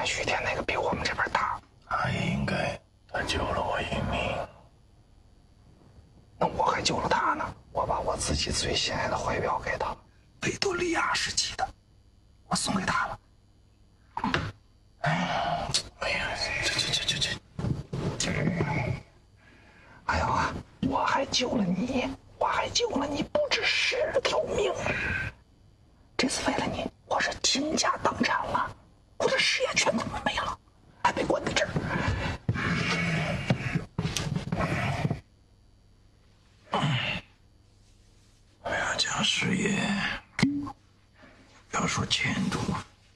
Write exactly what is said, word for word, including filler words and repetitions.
看徐天那个比我们这边大。 他也应该，他救了我一命。 那我还救了他呢，我把我自己最心爱的怀表给他了，维多利亚时期的，我送给他了。 哎，哎呀，这这这这这， 哎呦啊，我还救了你，我还救了你不止十条命。这次为了你，我是倾家荡产了，我的事业全他妈没了，还被关在这儿。 我要讲事业，不要说钱。